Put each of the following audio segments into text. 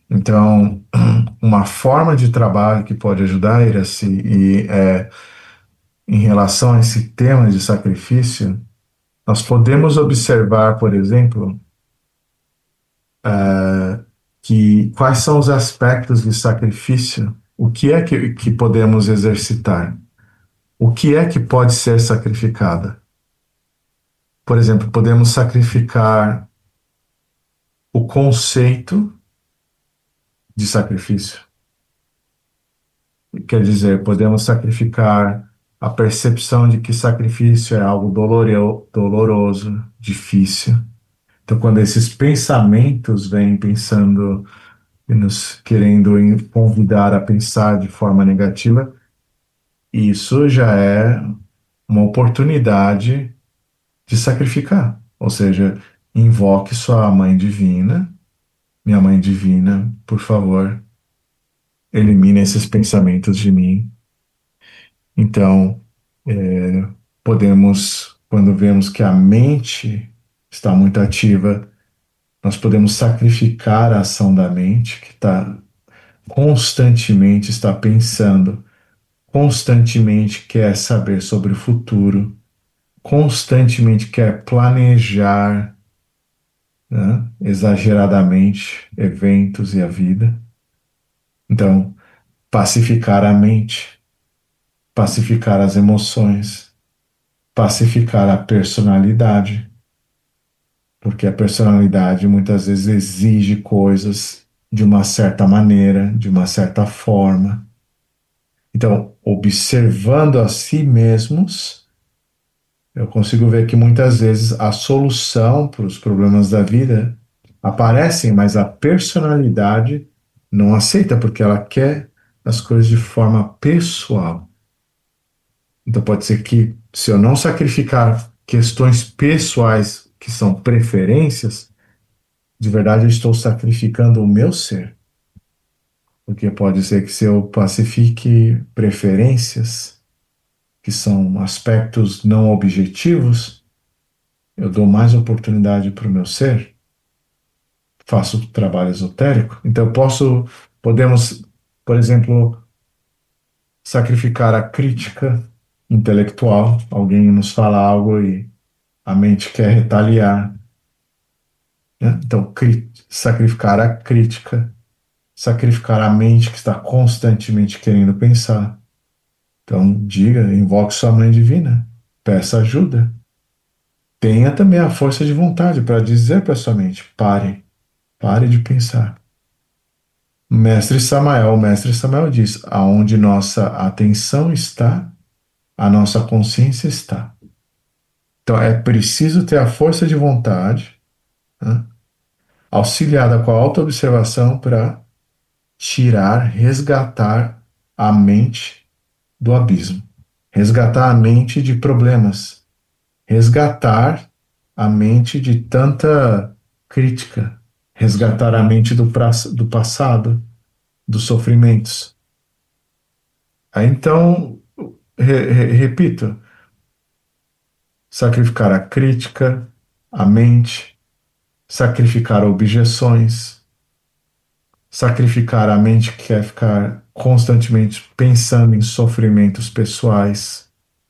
Então, uma forma de trabalho que pode ajudar, Iraci, em relação a esse tema de sacrifício, nós podemos observar, por exemplo, que quais são os aspectos de sacrifício, o que é que podemos exercitar, o que é que pode ser sacrificado. Por exemplo, podemos sacrificar o conceito de sacrifício. Quer dizer, podemos sacrificar a percepção de que sacrifício é algo doloroso, difícil. Então, quando esses pensamentos vêm pensando e nos querendo convidar a pensar de forma negativa, isso já é uma oportunidade de sacrificar. Ou seja, invoque sua mãe divina, minha mãe divina, por favor, elimine esses pensamentos de mim. Então, podemos, quando vemos que a mente está muito ativa, nós podemos sacrificar a ação da mente, que está constantemente está pensando, constantemente quer saber sobre o futuro, constantemente quer planejar, né, exageradamente eventos e a vida. Então, pacificar a mente, pacificar as emoções, pacificar a personalidade, porque a personalidade muitas vezes exige coisas de uma certa maneira, de uma certa forma. Então, observando a si mesmos, eu consigo ver que muitas vezes a solução para os problemas da vida aparecem, mas a personalidade não aceita porque ela quer as coisas de forma pessoal. Então pode ser que se eu não sacrificar questões pessoais que são preferências, de verdade eu estou sacrificando o meu ser. Porque pode ser que se eu pacifique preferências, que são aspectos não objetivos, eu dou mais oportunidade para o meu ser, faço trabalho esotérico, então podemos, por exemplo, sacrificar a crítica intelectual, alguém nos fala algo e a mente quer retaliar, né? Então, sacrificar a crítica, sacrificar a mente que está constantemente querendo pensar. Então, diga, invoque sua mãe divina, peça ajuda. Tenha também a força de vontade para dizer para sua mente: pare, pare de pensar. O mestre Samael diz: aonde nossa atenção está, a nossa consciência está. Então, é preciso ter a força de vontade, né, auxiliada com a autoobservação para tirar, resgatar a mente do abismo, resgatar a mente de problemas, resgatar a mente de tanta crítica, resgatar a mente do passado, dos sofrimentos. Aí, então, repito, sacrificar a crítica, a mente, sacrificar objeções, sacrificar a mente que quer ficar constantemente pensando em sofrimentos pessoais.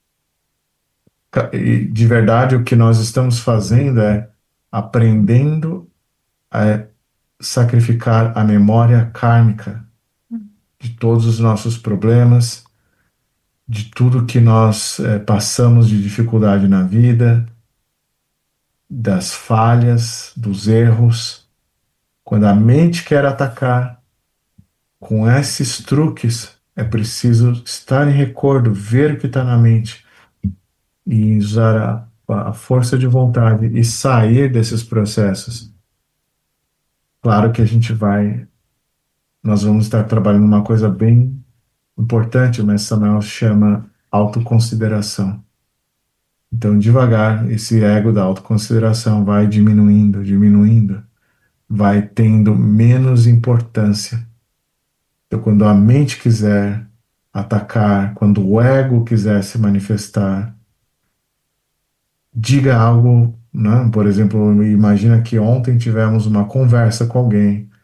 E, de verdade, o que nós estamos fazendo é aprendendo a sacrificar a memória kármica de todos os nossos problemas, de tudo que nós passamos de dificuldade na vida, das falhas, dos erros. Quando a mente quer atacar, com esses truques, é preciso estar em recordo, ver o que está na mente e usar a força de vontade e sair desses processos. Claro que nós vamos estar trabalhando uma coisa bem importante, mas Samuel chama autoconsideração. Então, devagar, esse ego da autoconsideração vai diminuindo, diminuindo, vai tendo menos importância. Então, quando a mente quiser atacar, quando o ego quiser se manifestar, diga algo, né? Por exemplo, imagina que ontem tivemos uma conversa com alguém.